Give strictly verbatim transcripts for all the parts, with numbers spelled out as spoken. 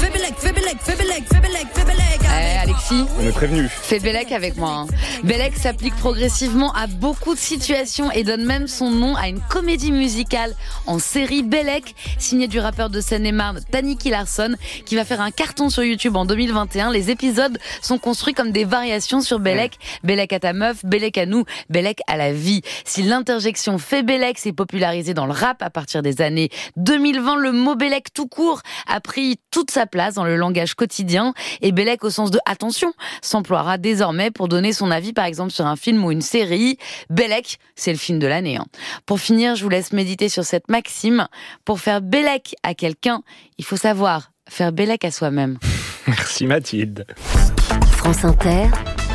fais Bellec, fais Bellec, fais Bellec, fais Bellec, fais Bellec. Eh Alexis, on est prévenu. Fais Bellec avec moi. Hein. Bellec s'applique progressivement à beaucoup de situations et donne même son nom à une comédie musicale en série Bellec, signée du rappeur de Seine-et-Marne Taniki Larson, qui va faire un carton sur YouTube en deux mille vingt et un. Les épisodes sont construits comme des variations sur Bellec. Bellec à ta meuf, Bellec à nous, Bellec à la vie. Si l'interjection Fais Bellec s'est popularisée dans le rap à partir des années deux mille vingt, le mot Bellec tout court a pris toute sa place dans le langage quotidien et Bellec au sens de attention s'emploiera désormais pour donner son avis par exemple sur un film ou une série. Bellec, c'est le film de l'année. Hein. Pour finir, je vous laisse méditer sur cette maxime. Pour faire Bellec à quelqu'un, il faut savoir faire Bellec à soi-même. Merci Mathilde. France Inter,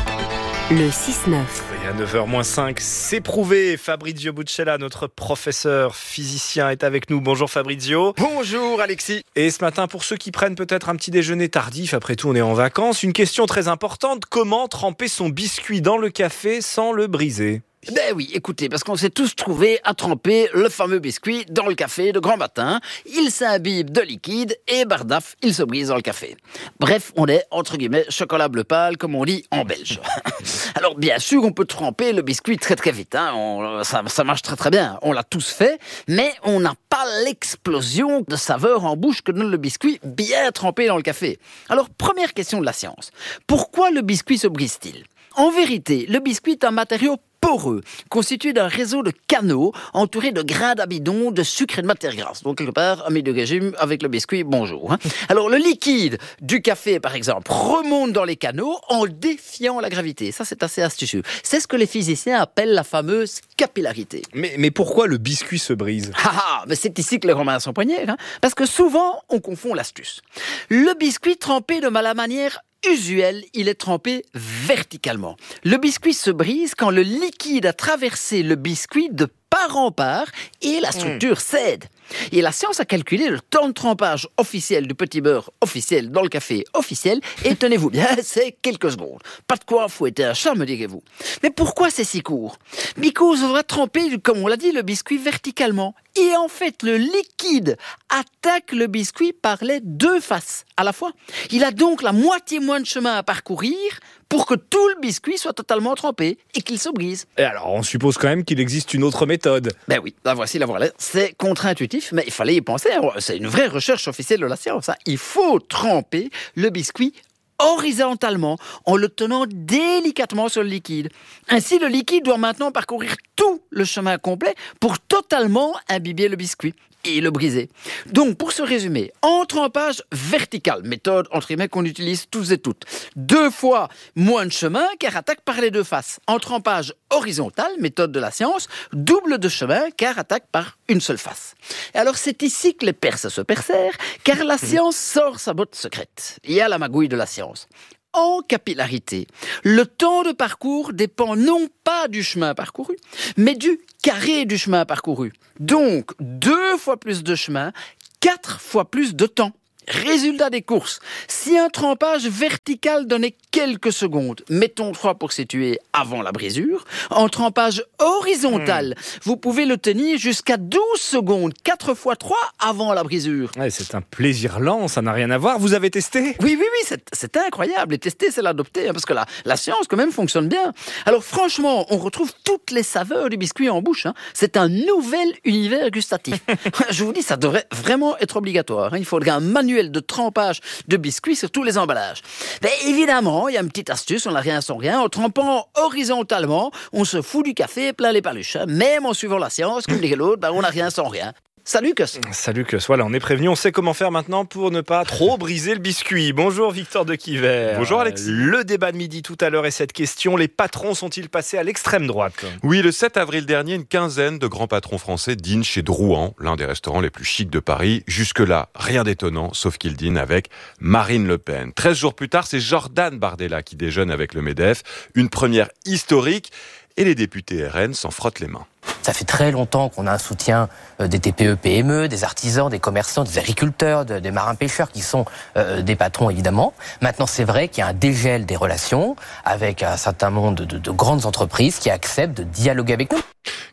le six neuf. Et à neuf heures moins cinq, c'est prouvé. Fabrizio Buccella, notre professeur physicien, est avec nous. Bonjour Fabrizio. Bonjour Alexis. Et ce matin, pour ceux qui prennent peut-être un petit déjeuner tardif, après tout on est en vacances, une question très importante. Comment tremper son biscuit dans le café sans le briser ? Ben oui, écoutez, parce qu'on s'est tous trouvés à tremper le fameux biscuit dans le café de grand matin. Il s'imbibe de liquide et bardaf, il se brise dans le café. Bref, on est, entre guillemets, chocolat bleu pâle, comme on dit en belge. Alors, bien sûr, on peut tremper le biscuit très très vite. Hein. On, ça, ça marche très très bien. On l'a tous fait, mais on n'a pas l'explosion de saveur en bouche que donne le biscuit bien trempé dans le café. Alors, première question de la science. Pourquoi le biscuit se brise-t-il ? En vérité, le biscuit est un matériau poreux, constitué d'un réseau de canaux entouré de grains d'amidon, de sucre et de matière grasse. Donc, quelque part, amide de régime avec le biscuit, bonjour. Hein. Alors, le liquide du café, par exemple, remonte dans les canaux en défiant la gravité. Ça, c'est assez astucieux. C'est ce que les physiciens appellent la fameuse capillarité. Mais, mais pourquoi le biscuit se brise ? Ah ah, mais c'est ici que les Romains sont poignés. Hein. Parce que souvent, on confond l'astuce. Le biscuit trempé de la manière usuel, il est trempé verticalement. Le biscuit se brise quand le liquide a traversé le biscuit de part en part et la structure mmh. cède. Et la science a calculé le temps de trempage officiel du petit beurre officiel dans le café officiel et tenez-vous bien, c'est quelques secondes. Pas de quoi fouetter un chat, me direz-vous. Mais pourquoi c'est si court ? Because on va tremper, comme on l'a dit, le biscuit verticalement. Et en fait, le liquide attaque le biscuit par les deux faces à la fois. Il a donc la moitié moins de chemin à parcourir pour que tout le biscuit soit totalement trempé et qu'il se brise. Et alors, on suppose quand même qu'il existe une autre méthode. Ben oui, la voici, la voilà. C'est contre-intuitif, mais il fallait y penser. C'est une vraie recherche officielle de la science. Hein. Il faut tremper le biscuit horizontalement en le tenant délicatement sur le liquide. Ainsi, le liquide doit maintenant parcourir tout le chemin complet pour totalement imbiber le biscuit et le briser. Donc, pour se résumer, en trempage vertical, méthode entre guillemets qu'on utilise tous et toutes, deux fois moins de chemin car attaque par les deux faces. En trempage horizontal, méthode de la science, double de chemin car attaque par une seule face. Et alors, c'est ici que les Perses se percèrent, car la science sort sa botte secrète. Il y a la magouille de la science. En capillarité, le temps de parcours dépend non pas du chemin parcouru, mais du carré du chemin parcouru. Donc, deux fois plus de chemin, quatre fois plus de temps. Résultat des courses, si un trempage vertical donnait quelques secondes, mettons trois pour situer avant la brisure, en trempage horizontal, mmh. vous pouvez le tenir jusqu'à douze secondes, quatre fois trois avant la brisure. Ouais, c'est un plaisir lent, ça n'a rien à voir. Vous avez testé ? Oui, oui, oui, c'est, c'est incroyable. Et tester, c'est l'adopter, hein, parce que la, la science, quand même, fonctionne bien. Alors, franchement, on retrouve toutes les saveurs du biscuit en bouche. Hein. C'est un nouvel univers gustatif. Je vous dis, ça devrait vraiment être obligatoire. Hein. Il faudrait un manuel de trempage de biscuits sur tous les emballages. Mais évidemment, il y a une petite astuce, on n'a rien sans rien. En trempant horizontalement, on se fout du café plein les paluches. Hein. Même en suivant la science, comme dit l'autre, ben, on n'a rien sans rien. Salut Cus. Salut Cus, voilà, on est prévenu, on sait comment faire maintenant pour ne pas trop briser le biscuit. Bonjour Victor de Quiver. Bonjour Alexis. Le débat de midi tout à l'heure est cette question, les patrons sont-ils passés à l'extrême droite ? Oui, le sept avril dernier, une quinzaine de grands patrons français dînent chez Drouan, l'un des restaurants les plus chics de Paris. Jusque-là, rien d'étonnant, sauf qu'ils dînent avec Marine Le Pen. treize jours plus tard, c'est Jordan Bardella qui déjeune avec le MEDEF, une première historique, et les députés R N s'en frottent les mains. Ça fait très longtemps qu'on a un soutien des T P E P M E, des artisans, des commerçants, des agriculteurs, de, des marins-pêcheurs qui sont euh, des patrons évidemment. Maintenant, c'est vrai qu'il y a un dégel des relations avec un certain nombre de, de, de grandes entreprises qui acceptent de dialoguer avec nous.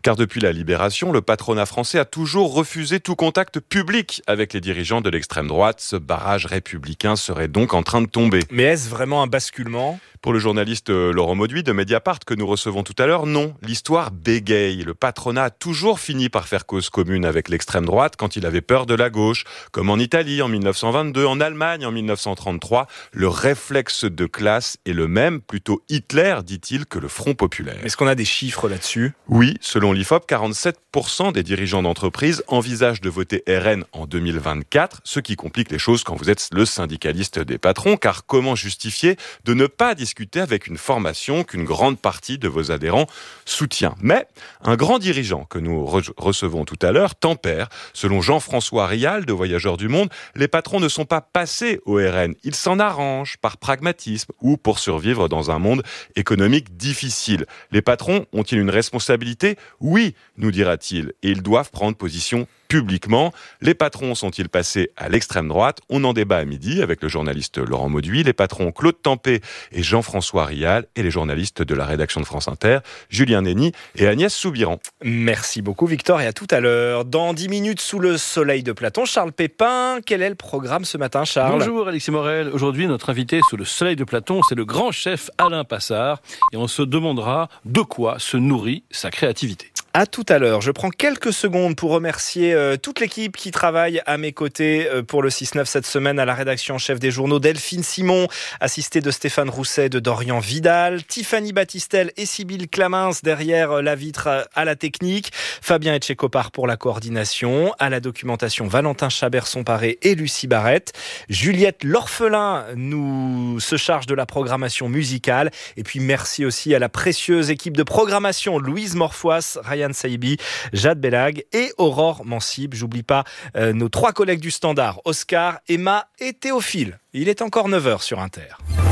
Car depuis la libération, le patronat français a toujours refusé tout contact public avec les dirigeants de l'extrême droite. Ce barrage républicain serait donc en train de tomber. Mais est-ce vraiment un basculement ? Pour le journaliste Laurent Mauduit de Mediapart que nous recevons tout à l'heure, non. L'histoire bégaye. Le patronat a toujours fini par faire cause commune avec l'extrême droite quand il avait peur de la gauche. Comme en Italie en mille neuf cent vingt-deux, en Allemagne en mille neuf cent trente-trois. Le réflexe de classe est le même, plutôt Hitler, dit-il, que le Front populaire. Est-ce qu'on a des chiffres là-dessus ? Oui, selon l'I F O P, quarante-sept pour cent des dirigeants d'entreprise envisagent de voter R N en deux mille vingt-quatre, ce qui complique les choses quand vous êtes le syndicaliste des patrons, car comment justifier de ne pas discuter avec une formation qu'une grande partie de vos adhérents soutient. Mais un grand dirigeant que nous re- recevons tout à l'heure tempère. Selon Jean-François Rial de Voyageurs du Monde, les patrons ne sont pas passés au R N. Ils s'en arrangent par pragmatisme ou pour survivre dans un monde économique difficile. Les patrons ont-ils une responsabilité ? Oui, nous dira-t-il, et ils doivent prendre position publiquement. Les patrons sont-ils passés à l'extrême droite ? On en débat à midi avec le journaliste Laurent Mauduit, les patrons Claude Tempé et Jean-François Rial et les journalistes de la rédaction de France Inter, Julien Nény et Agnès Soubiran. Merci beaucoup Victor et à tout à l'heure. Dans dix minutes sous le soleil de Platon, Charles Pépin, quel est le programme ce matin Charles ? Bonjour Alexis Morel, aujourd'hui notre invité sous le soleil de Platon c'est le grand chef Alain Passard et on se demandera de quoi se nourrit sa créativité. À tout à l'heure. Je prends quelques secondes pour remercier euh, toute l'équipe qui travaille à mes côtés euh, pour le six neuf cette semaine à la rédaction en chef des journaux. Delphine Simon, assistée de Stéphane Rousset, de Dorian Vidal, Tiffany Battistel et Sybille Clamins derrière euh, la vitre euh, à la technique, Fabien Etchekopar pour la coordination, à la documentation Valentin Chabert-Somparé et Lucie Barrette. Juliette L'Orphelin nous se charge de la programmation musicale et puis merci aussi à la précieuse équipe de programmation Louise Morfois, Ryan Saibi, Jade Bellag et Aurore Mansib. J'oublie pas euh, nos trois collègues du Standard, Oscar, Emma et Théophile. Il est encore neuf heures sur Inter.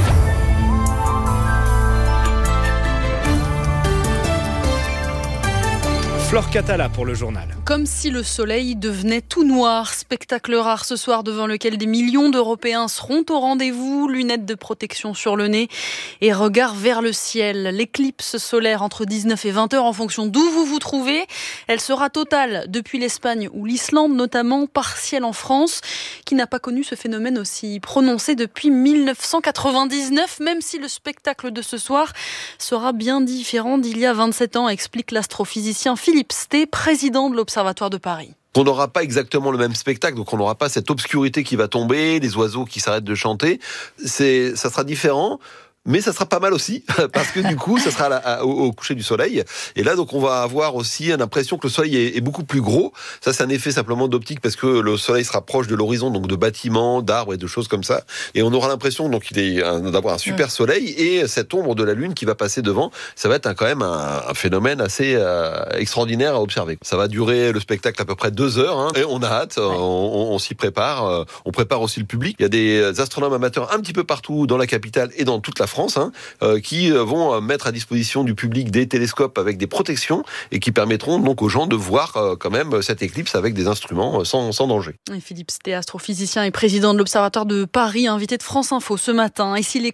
Flore Catala pour le journal. Comme si le soleil devenait tout noir. Spectacle rare ce soir devant lequel des millions d'Européens seront au rendez-vous. Lunettes de protection sur le nez et regard vers le ciel. L'éclipse solaire entre dix-neuf et vingt heures en fonction d'où vous vous trouvez. Elle sera totale depuis l'Espagne ou l'Islande notamment, partielle en France, qui n'a pas connu ce phénomène aussi prononcé depuis mille neuf cent quatre-vingt-dix-neuf, même si le spectacle de ce soir sera bien différent d'il y a vingt-sept ans, explique l'astrophysicien Philippe Sté, président de l'Observatoire de Paris. On n'aura pas exactement le même spectacle, donc on n'aura pas cette obscurité qui va tomber, les oiseaux qui s'arrêtent de chanter. C'est, ça sera différent. Mais ça sera pas mal aussi, parce que du coup, ça sera à la, à, au, au coucher du soleil. Et là, donc, on va avoir aussi l'impression que le soleil est, est beaucoup plus gros. Ça, c'est un effet simplement d'optique, parce que le soleil sera proche de l'horizon, donc de bâtiments, d'arbres et de choses comme ça. Et on aura l'impression donc il est un, d'avoir un super soleil, et cette ombre de la lune qui va passer devant, ça va être un, quand même un, un phénomène assez euh, extraordinaire à observer. Ça va durer le spectacle à peu près deux heures, hein, et on a hâte, on, on, on s'y prépare. Euh, on prépare aussi le public. Il y a des astronomes amateurs un petit peu partout dans la capitale et dans toute la France. France, hein, euh, qui vont mettre à disposition du public des télescopes avec des protections et qui permettront donc aux gens de voir euh, quand même cette éclipse avec des instruments euh, sans, sans danger. Et Philippe Sté, astrophysicien et président de l'Observatoire de Paris, invité de France Info ce matin. Et si les